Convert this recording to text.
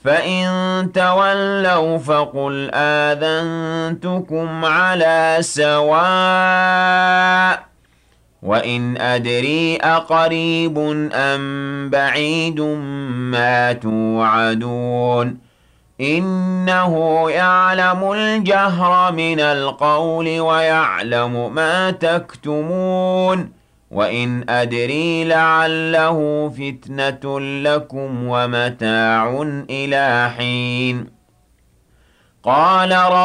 فإن تولوا فقل آذنتكم على سواء وإن أدري أقريب أم بعيد ما توعدون إنه يعلم الجهر من القول ويعلم ما تكتمون وإن أدري لعله فتنة لكم ومتاع إلى حين قال